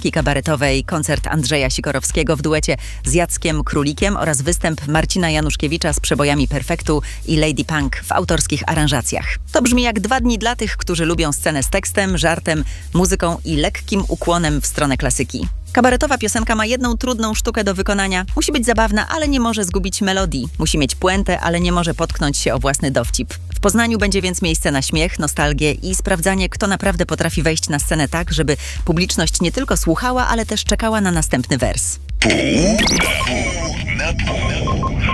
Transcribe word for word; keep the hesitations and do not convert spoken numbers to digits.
piosenki kabaretowej, koncert Andrzeja Sikorowskiego w duecie z Jackiem Królikiem oraz występ Marcina Januszkiewicza z przebojami Perfektu i Lady Punk w autorskich aranżacjach. To brzmi jak dwa dni dla tych, którzy lubią scenę z tekstem, żartem, muzyką i lekkim ukłonem w stronę klasyki. Kabaretowa piosenka ma jedną trudną sztukę do wykonania. Musi być zabawna, ale nie może zgubić melodii. Musi mieć puentę, ale nie może potknąć się o własny dowcip. W Poznaniu będzie więc miejsce na śmiech, nostalgię i sprawdzanie, kto naprawdę potrafi wejść na scenę tak, żeby publiczność nie tylko słuchała, ale też czekała na następny wers. Pół na pół.